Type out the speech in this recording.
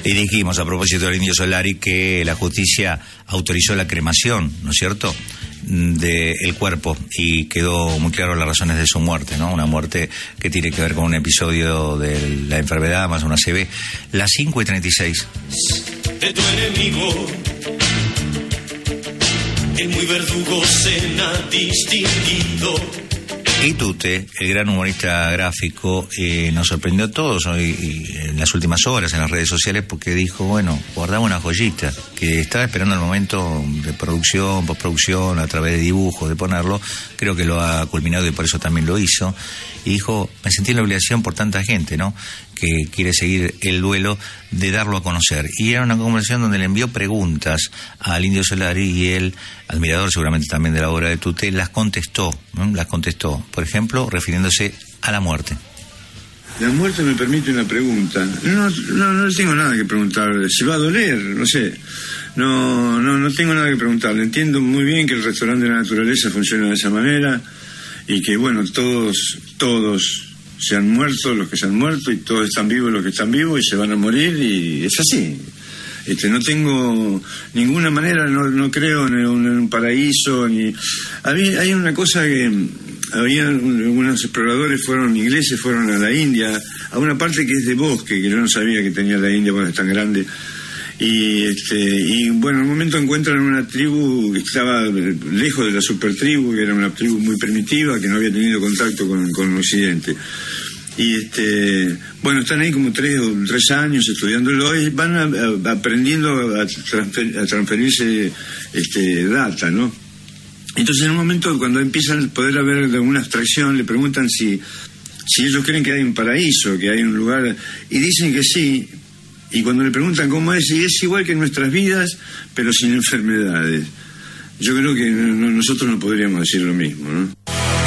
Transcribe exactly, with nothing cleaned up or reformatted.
Y dijimos, a propósito del Indio Solari, que la justicia autorizó la cremación, ¿no es cierto?, del cuerpo, y quedó muy claro las razones de su muerte, ¿no? Una muerte que tiene que ver con un episodio de la enfermedad, más una C B. Las cinco y treinta y seis. De tu enemigo, el muy verdugo cena distinguido. Y Tute, el gran humorista gráfico, eh, nos sorprendió a todos hoy, y en las últimas horas en las redes sociales, porque dijo, bueno, guardaba una joyita, que estaba esperando el momento de producción, postproducción, a través de dibujos, de ponerlo. Creo que lo ha culminado y por eso también lo hizo. Y dijo, me sentí en la obligación por tanta gente, ¿no?, que quiere seguir el duelo, de darlo a conocer. Y era una conversación donde le envió preguntas al Indio Solari y él, admirador seguramente también de la obra de Tute, las contestó, ¿no? Las contestó, por ejemplo, refiriéndose a la muerte. La muerte me permite una pregunta. No, no, no tengo nada que preguntarle. Si va a doler, no sé. No, no, no tengo nada que preguntarle. Entiendo muy bien que el restaurante de la naturaleza funciona de esa manera y que, bueno, todos, todos se han muerto los que se han muerto y todos están vivos los que están vivos y se van a morir, y es así. Este, no tengo ninguna manera, no, no creo en un, en un paraíso, ni... Había, hay una cosa que había unos exploradores, fueron ingleses, fueron a la India, a una parte que es de bosque, que yo no sabía que tenía la India cuando es tan grande. Y este y bueno, en un momento encuentran una tribu que estaba lejos de la supertribu, que era una tribu muy primitiva, que no había tenido contacto con, con Occidente. Y este bueno, están ahí como tres o tres años estudiándolo y van a, a, aprendiendo a, transfer, a transferirse este data, ¿no? Entonces, en un momento, cuando empiezan a poder haber alguna abstracción, le preguntan si si ellos creen que hay un paraíso, que hay un lugar, y dicen que sí. Y cuando le preguntan cómo es, y es igual que en nuestras vidas, pero sin enfermedades. Yo creo que no, nosotros no podríamos decir lo mismo, ¿no?